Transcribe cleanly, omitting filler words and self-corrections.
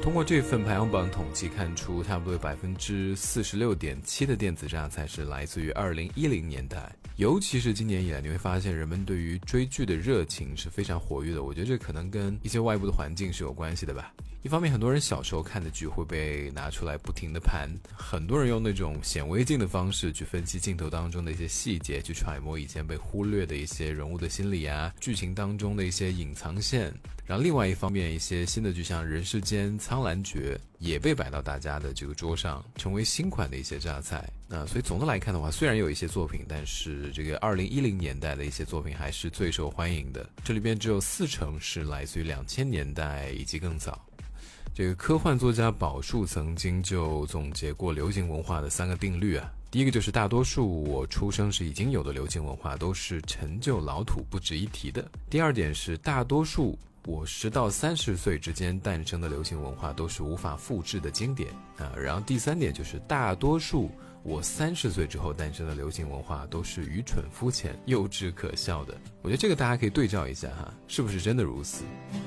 通过这份排行榜统计看出，差不多有 46.7% 的电子榨菜是来自于2010年代。尤其是今年以来，你会发现人们对于追剧的热情是非常活跃的。我觉得这可能跟一些外部的环境是有关系的吧。一方面，很多人小时候看的剧会被拿出来不停的盘，很多人用那种显微镜的方式去分析镜头当中的一些细节，去揣摩以前被忽略的一些人物的心理啊，剧情当中的一些隐藏线。然后另外一方面，一些新的剧像《人世间》《苍兰诀》也被摆到大家的这个桌上，成为新款的一些榨菜。所以总的来看的话，虽然有一些作品，但是这个2010年代的一些作品还是最受欢迎的。这里边只有40%是来自于2000年代以及更早。这个科幻作家宝树曾经就总结过流行文化的3个定律啊。第一个就是大多数我出生时已经有的流行文化都是陈旧老土不值一提的。第二点是大多数我10到30岁之间诞生的流行文化都是无法复制的经典然后第三点就是大多数我30岁之后诞生的流行文化都是愚蠢肤浅幼稚可笑的。我觉得这个大家可以对照一下哈，是不是真的如此？